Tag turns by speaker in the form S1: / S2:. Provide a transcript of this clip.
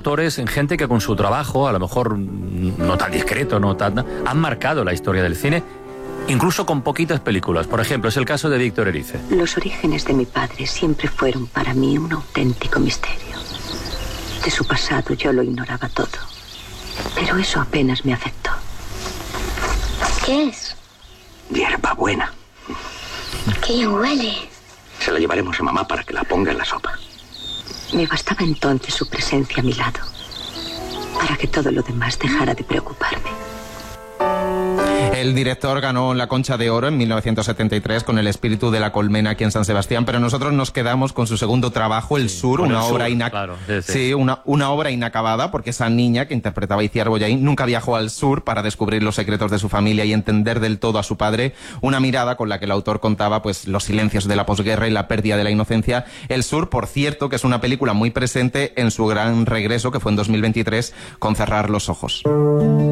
S1: autores, gente que con su trabajo, a lo mejor no tan discreto, no tan, han marcado la historia del cine, incluso con poquitas películas. Por ejemplo, es el caso de Víctor Erice.
S2: Los orígenes de mi padre siempre fueron para mí un auténtico misterio. De su pasado yo lo ignoraba todo, pero eso apenas me afectó.
S3: ¿Qué es?
S4: Hierbabuena.
S3: ¿Qué bien huele?
S4: Se la llevaremos a mamá para que la ponga en la sopa.
S2: Me bastaba entonces su presencia a mi lado para que todo lo demás dejara de preocuparme.
S5: El director ganó la Concha de Oro en 1973 con El espíritu de la colmena aquí en San Sebastián, pero nosotros nos quedamos con su segundo trabajo, El Sur, una obra una obra inacabada, porque esa niña que interpretaba Itziar Bollaín nunca viajó al sur para descubrir los secretos de su familia y entender del todo a su padre, una mirada con la que el autor contaba pues los silencios de la posguerra y la pérdida de la inocencia. El Sur, por cierto, que es una película muy presente en su gran regreso, que fue en 2023, con Cerrar los ojos.